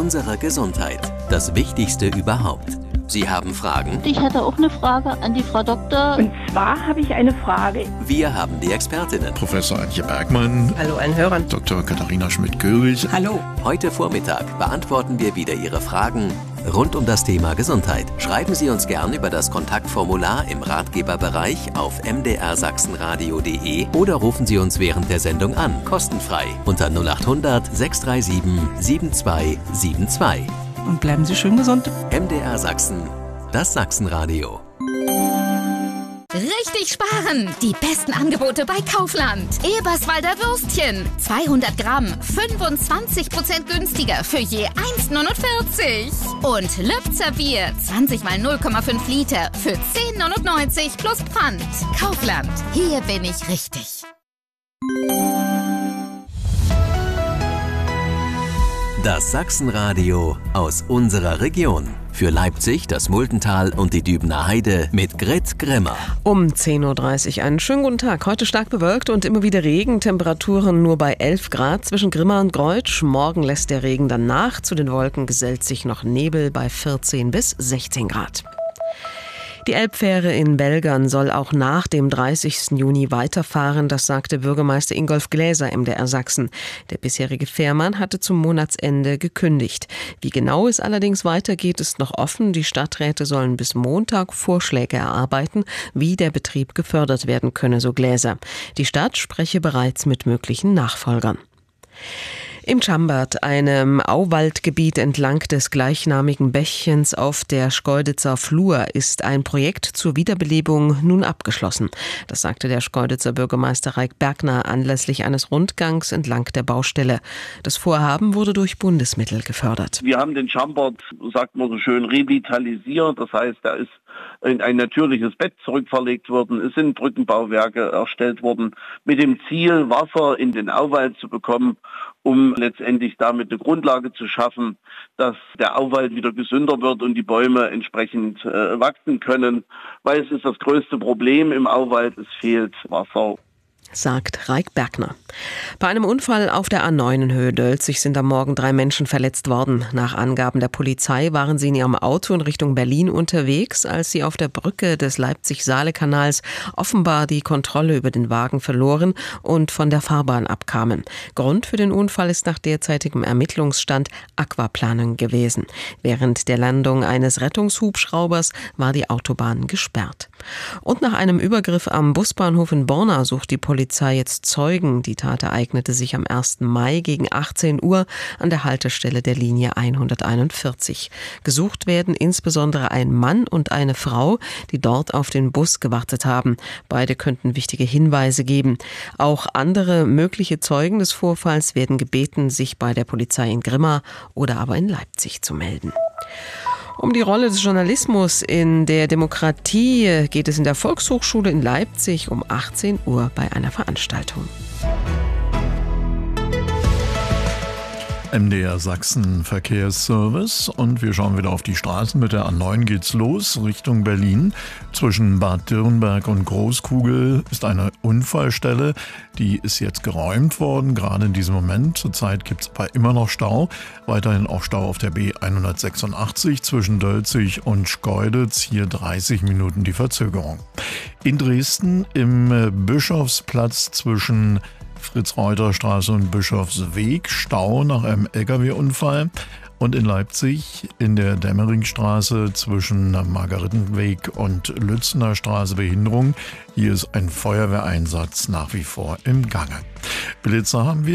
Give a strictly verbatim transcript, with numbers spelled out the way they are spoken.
unsere Gesundheit. Das Wichtigste überhaupt. Sie haben Fragen? Ich hätte auch eine Frage an die Frau Doktor. Und zwar habe ich eine Frage. Wir haben die Expertinnen. Professor Antje Bergmann. Hallo allen Hörern. Doktor Katharina Schmidt-Görig. Hallo. Heute Vormittag beantworten wir wieder Ihre Fragen rund um das Thema Gesundheit. Schreiben Sie uns gern über das Kontaktformular im Ratgeberbereich auf m d r sachsenradio punkt d e oder rufen Sie uns während der Sendung an, kostenfrei, unter null acht hundert sechs drei sieben sieben zwei sieben zwei. Und bleiben Sie schön gesund. M D R Sachsen, das Sachsenradio. Richtig sparen! Die besten Angebote bei Kaufland. Eberswalder Würstchen. zweihundert Gramm, fünfundzwanzig Prozent günstiger für je eins neunundvierzig. Und Lübzer Bier, zwanzig mal null Komma fünf Liter für zehn neunundneunzig plus Pfand. Kaufland, hier bin ich richtig. Das Sachsenradio aus unserer Region. Für Leipzig, das Muldental und die Dübener Heide mit Grit Grimmer. Um zehn Uhr dreißig einen schönen guten Tag. Heute stark bewölkt und immer wieder Regen. Temperaturen nur bei elf Grad zwischen Grimma und Greutsch. Morgen lässt der Regen dann nach. Zu den Wolken gesellt sich noch Nebel bei vierzehn bis sechzehn Grad. Die Elbfähre in Belgern soll auch nach dem dreißigsten Juni weiterfahren, das sagte Bürgermeister Ingolf Gläser M D R Sachsen. Der bisherige Fährmann hatte zum Monatsende gekündigt. Wie genau es allerdings weitergeht, ist noch offen. Die Stadträte sollen bis Montag Vorschläge erarbeiten, wie der Betrieb gefördert werden könne, so Gläser. Die Stadt spreche bereits mit möglichen Nachfolgern. Im Chambert, einem Auwaldgebiet entlang des gleichnamigen Bächchens auf der Schkeuditzer Flur, ist ein Projekt zur Wiederbelebung nun abgeschlossen. Das sagte der Schkeuditzer Bürgermeister Raik Bergner anlässlich eines Rundgangs entlang der Baustelle. Das Vorhaben wurde durch Bundesmittel gefördert. Wir haben den Chambert, sagt man so schön, revitalisiert. Das heißt, da ist in ein natürliches Bett zurückverlegt worden. Es sind Brückenbauwerke erstellt worden mit dem Ziel, Wasser in den Auwald zu bekommen, um letztendlich damit eine Grundlage zu schaffen, dass der Auwald wieder gesünder wird und die Bäume entsprechend äh, wachsen können. Weil es ist das größte Problem im Auwald, es fehlt Wasser. Sagt Raik Bergner. Bei einem Unfall auf der A neun in Höhe Dölzig sind am Morgen drei Menschen verletzt worden. Nach Angaben der Polizei waren sie in ihrem Auto in Richtung Berlin unterwegs, als sie auf der Brücke des Leipzig-Saale-Kanals offenbar die Kontrolle über den Wagen verloren und von der Fahrbahn abkamen. Grund für den Unfall ist nach derzeitigem Ermittlungsstand Aquaplaning gewesen. Während der Landung eines Rettungshubschraubers war die Autobahn gesperrt. Und nach einem Übergriff am Busbahnhof in Borna sucht die Polizei Polizei jetzt Zeugen. Die Tat ereignete sich am ersten Mai gegen achtzehn Uhr an der Haltestelle der Linie hunderteinundvierzig. Gesucht werden insbesondere ein Mann und eine Frau, die dort auf den Bus gewartet haben. Beide könnten wichtige Hinweise geben. Auch andere mögliche Zeugen des Vorfalls werden gebeten, sich bei der Polizei in Grimma oder aber in Leipzig zu melden. Um die Rolle des Journalismus in der Demokratie geht es in der Volkshochschule in Leipzig um achtzehn Uhr bei einer Veranstaltung. M D R Sachsen Verkehrsservice und wir schauen wieder auf die Straßen. Mit der A neun geht's los Richtung Berlin. Zwischen Bad Dürrenberg und Großkugel ist eine Unfallstelle. Die ist jetzt geräumt worden, gerade in diesem Moment. Zurzeit gibt's aber immer noch Stau. Weiterhin auch Stau auf der B hundertsechsundachtzig zwischen Dölzig und Schkeuditz. Hier dreißig Minuten die Verzögerung. In Dresden im Bischofsplatz zwischen Fritz-Reuter-Straße und Bischofsweg, Stau nach einem L K W-Unfall. Und in Leipzig in der Dämmeringstraße zwischen Margaretenweg und Lützener Straße Behinderung. Hier ist ein Feuerwehreinsatz nach wie vor im Gange. Blitzer haben wir.